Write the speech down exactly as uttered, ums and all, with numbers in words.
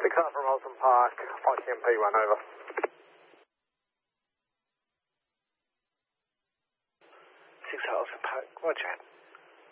six Alpha from Alton Park, I C M P one, over. six Alpha Park, roger.